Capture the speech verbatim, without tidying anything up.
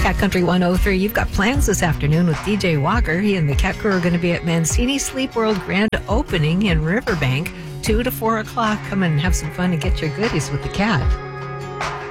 Cat Country one oh three. You've got plans this afternoon with D J Walker. He and the Cat Crew are going to be at Mancini Sleep World Grand Opening in Riverbank, two to four o'clock. Come and have some fun and get your goodies with the cat.